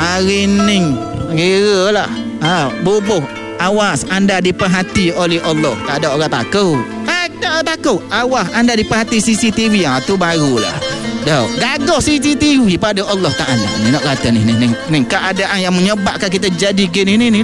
Hari ni kira lah. Bubuh. Awas, anda diperhati oleh Allah. Tak ada orang takut. Tak ada takut. Awas, anda diperhati CCTV. Tu barulah. Dah, gagah CCTV pada Allah Ta'ala. Ni nak kata ni keadaan yang menyebabkan kita jadi gini ni